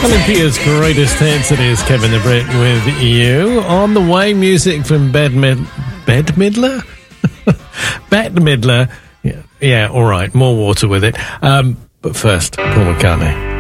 Olympia's greatest hits. It is Kevin the Brit with you. On the way, music from Bette Midler? Bette Midler. Yeah, all right. More water with it. But first, Paul McCartney.